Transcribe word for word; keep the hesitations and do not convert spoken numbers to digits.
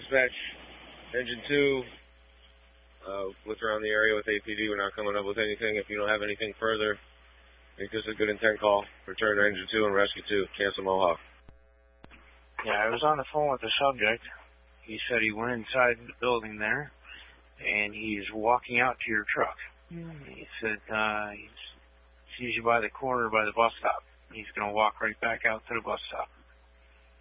dispatch, engine two. Uh, looked around the area with A P D. We're not coming up with anything. If you don't have anything further, I think this is a good intent call. Return to engine two and rescue two. Cancel Mohawk. Yeah, I was on the phone with the subject. He said he went inside the building there, and he's walking out to your truck. Mm. He said uh, he sees you by the corner by the bus stop. He's going to walk right back out to the bus stop.